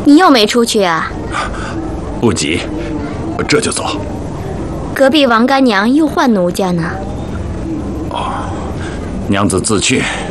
你又没出去啊？ 不急，这就走。 隔壁王干娘又换奴家呢。 娘子自去，